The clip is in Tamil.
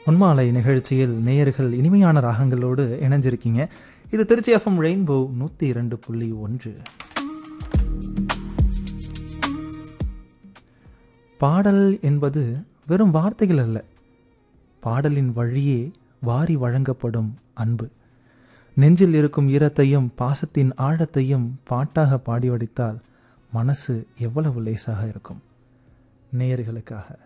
உன்மாலை நிகழ்ச்சியில் நேயர்கள் இனிமையான ராகங்களோடு இணைஞ்சிருக்கீங்க. இது திருச்சி எஃப்எம் ரெயின்போ 102.1. பாடல் என்பது வெறும் வார்த்தைகள் அல்ல, பாடலின் வழியே வாரி வழங்கப்படும் அன்பு. நெஞ்சில் இருக்கும் ஈரத்தையும் பாசத்தின் ஆழத்தையும் பாட்டாக பாடி வடித்தால் மனசு எவ்வளவு லேசாக இருக்கும். நேயர்களுக்காக